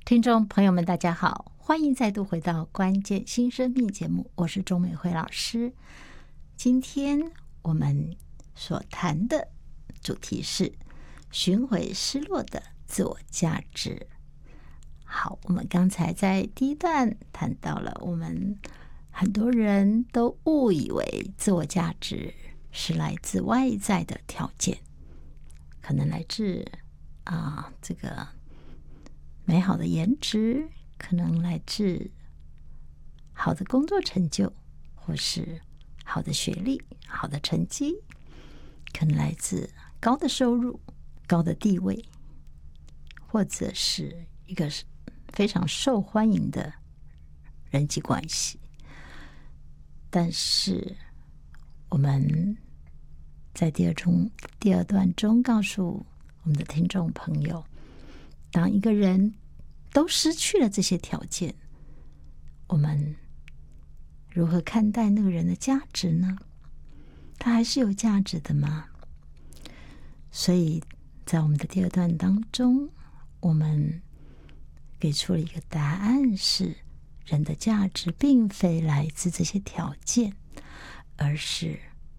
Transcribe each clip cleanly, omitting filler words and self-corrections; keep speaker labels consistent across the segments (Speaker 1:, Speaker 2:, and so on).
Speaker 1: 听众朋友们，大家好，欢迎再度回到关键新生命节目，我是钟美惠老师。今天我们所谈的主题是寻回失落的自我价值。好，我们刚才在第一段谈到了，我们很多人都误以为自我价值是来自外在的条件，可能来自这个美好的颜值，可能来自好的工作成就，或是好的学历、好的成绩，可能来自高的收入、高的地位，或者是一个非常受欢迎的人际关系。但是我们在第二段中告诉我们的听众朋友，当一个人都失去了这些条件，我们如何看待那个人的价值呢？他还是有价值的吗？所以在我们的第二段当中，我们给出了一个答案，是人的价值并非来自这些条件，而是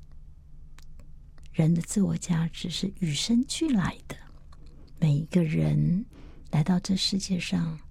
Speaker 1: 人的自我价值是与生俱来的。每一个人来到这世界上，